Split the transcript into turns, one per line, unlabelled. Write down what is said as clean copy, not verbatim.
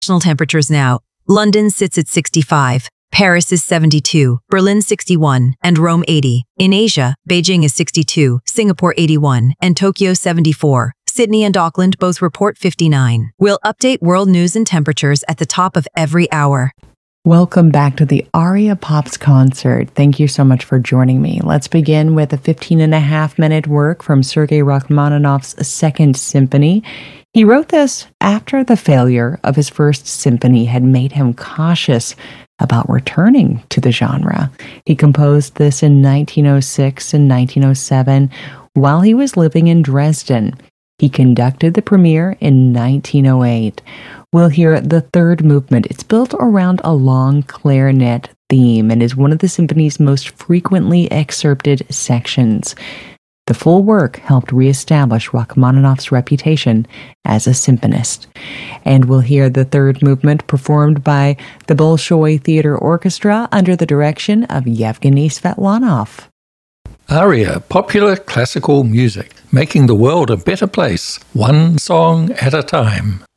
Temperatures now. London sits at 65. Paris is 72, Berlin 61, and Rome 80. In Asia, Beijing is 62, Singapore 81, and Tokyo 74. Sydney and Auckland both report 59. We'll update world news and temperatures at the top of every hour.
Welcome back to the Aria Pops concert. Thank you so much for joining me. Let's begin with a 15-and-a-half-minute work from Sergei Rachmaninoff's Second Symphony. He wrote this after the failure of his First Symphony had made him cautious about returning to the genre. He composed this in 1906 and 1907 while he was living in Dresden. He conducted the premiere in 1908. We'll hear the third movement. It's built around a long clarinet theme and is one of the symphony's most frequently excerpted sections. The full work helped reestablish Rachmaninoff's reputation as a symphonist. And we'll hear the third movement performed by the Bolshoi Theater Orchestra under the direction of Yevgeny Svetlanov.
Aria, popular classical music, making the world a better place, one song at a time.